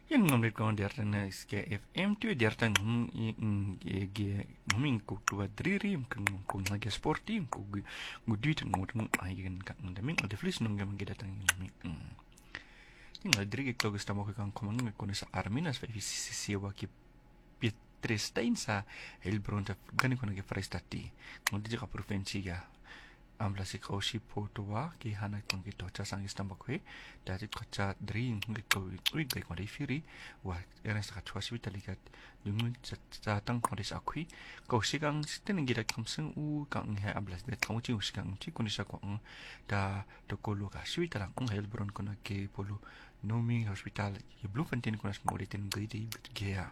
Yang ngambil kawan dertan na iske FM tu dertan ngoming ko tua driri ko lagi sporti ko gudit ngomong ayen kan ndaming ada flis nung gamang gidatang ngoming. Yang driri ko gusto mo kan komang ko sa Arminas fa siwa ki Pietrestain sa Helbron ta gani ko nagi frestati. Ngodi ka provinsi ya. Amblasi kausi potowa ki hana kong ki tocha sang istamba kwe dari tocha dring ngiko ui gai kwa firi wa eran sa chwa sibita ligat dungun zatang kwa dis akui kausi kang sitten ngira kamseng u kang he amblas bet kamu chi usi kang chi kunisa kwa da tokolo ka sibita lang Helbron kona ke polo nomi hospital ye Bloemfontein kona smoritin gidi gea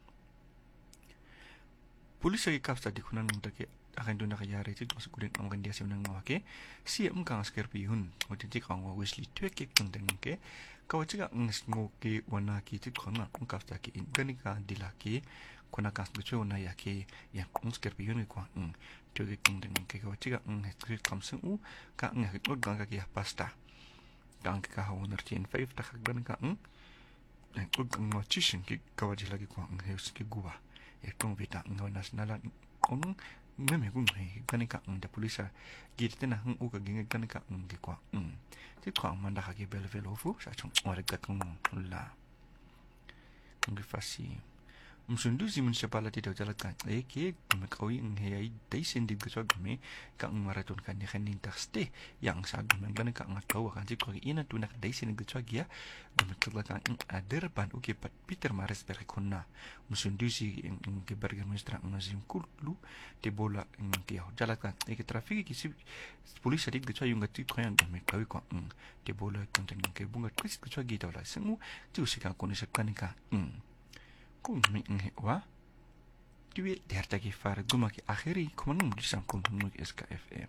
Polisi ay kapsa di kunan ng take akan doon nakayari ito masuk kulit ang kandiya siya ng mga siya mukang skerpiyun o tinti ka ang Wesley tuwek kong tengong ke kawat siya ang smoke wana ki tit ko na kung kapsa ki gani ka dilaki kuna kas gusto na yaki yang kong skerpiyun ko ang tuwek kong tengong ke kawat siya ang script kamseng u ka ang hitod gang ka kiya pasta ka ang kakahaw nertin 5 takag gani ka ang hitod ang machishin ki kawat siya lagi ko ang heus ki guwa itong vita ng nasional kung meme kung kanika ang da pulisa gite na hang uga ginga kanika ang gikwa ti kwa manda ka gi belvelofu sa chung orga kung la kung fasi Msunduzi municipality daw talaga ke kumakawi ang hayay day sindig gusto gami ka ang maraton kanya kanin taxte yang sa gumang gana ka ang atawa kan si ko ina tuna ka day sindig gusto gya gumikla ang ader ban uke pat Peter Mares berikonna Msunduzi ang keberga ministra ang nazim kullu te bola ang kiyaw jalaka ke trafiki ki si pulis adik gusto yung gati ko yang gumikawi ko ang te bola konten ke bunga twist gusto gita wala sengu tu sika konisa kanika kung mingi wa diwi dertagi far gumaki akhiri kumanung disang kumung SKFM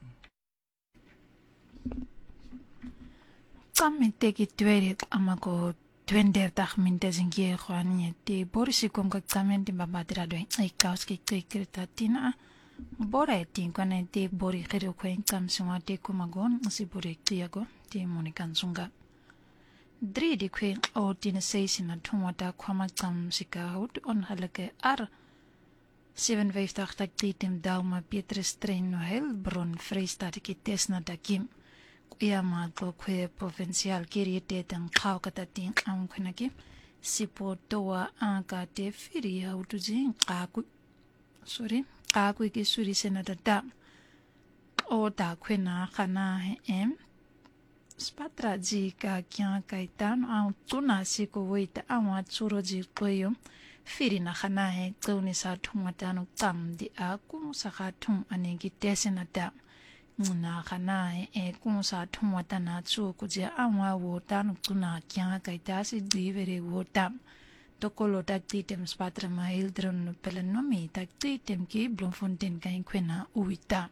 Kamintegi tuere amako twender tak minte zingie khwani te borisi kom ka kamenti babadira do ai kauski krita tina bora tin kwana te bori khiro kwen kam sunga te kumagon si bori tiago te monikan sunga Dridi kwe o dina seisi na tumwata kwama tam sika hout on halake ar 57 tak titim dauma Petrus train no Helbron Vrystaat ki tesna da kim kuya ma to kwe provincial kiri te tang khaw kata ting am khuna ki sipo towa anka te firi hautu jing qaku ki suri senata da o da kwe na khana em Spatra ji ka kya kaitan au tuna si ko wait awa tsuro ji koyo firi na khana he tsuni sa thunga tanu tam di a ku sa kha thung ane gi tesena da na khana he ku sa thunga tana tsu ku je awa wo tanu tuna kya kaita si di vere wo tam tokolo tak titem spatra ma hildron pelenomi tak titem ki Bloemfontein kain kwena uita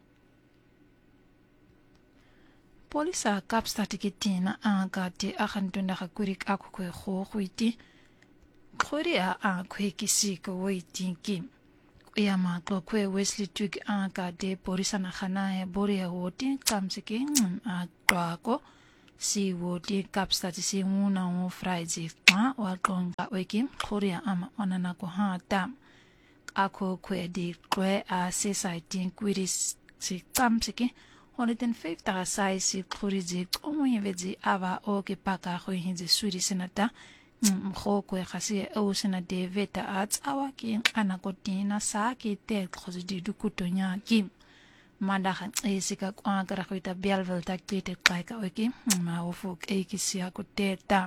Polisa kapstati kitina angati akantunda kakurik aku kwe khokhwiti khori a kwe kisiko waiting kim yama kwe Wesley Twig angati polisa na khana e bori ya woti kamsiki a twako si woti kapstati si muna o fraizi ma wa konga weki khori ama onana ko hata ako kwe di kwe a society kwiris si kamsiki Honeten 50 sai si khuriji omoye vezi ava o ke paka kho hinze suri senata mkho ko khasi o senate veta at awa ki ana kotina sa ki te khozidi dukutonya ki manda khan esika kwa kara khita belvel tak te kai ka oki ma ofu e ki sia ko teta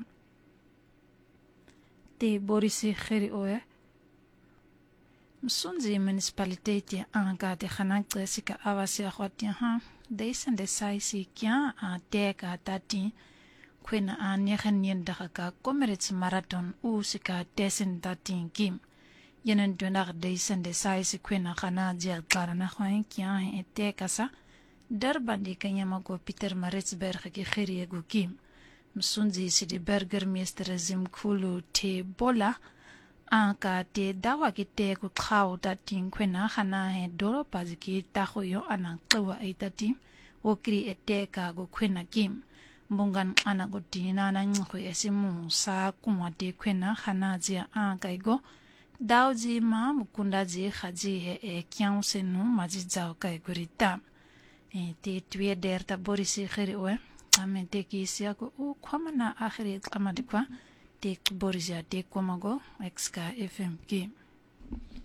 te borisi khiri oe Msunzi municipality anga te khanak sika awasi akhwati ha Deisen de saisi kya a teka tati kwena a nyechen ka Comrades Marathon u sika tesen tati kim yenen donar deisen de saisi kwena khana jer karana khwain kya e teka sa darbandi kanyama ko Peter Maritzburg ki khiriye gu kim Msunzi sidi burgermeester Zimkhulu te bola anka te dawa ki te ku khaw tati kwena khana he doro paziki ta khoyo ana qwa itati wokri eteka go kwena kim mbungan anagodina na ngwe esimu sa kumwate kwena khanaji kaigo dauji ma mukundaji khaji he kyau senu maji jao kai gurita te twie derta borisi khiriwe amente kisia ko khwamana akhiri amadikwa te borisia te komago xk fm ki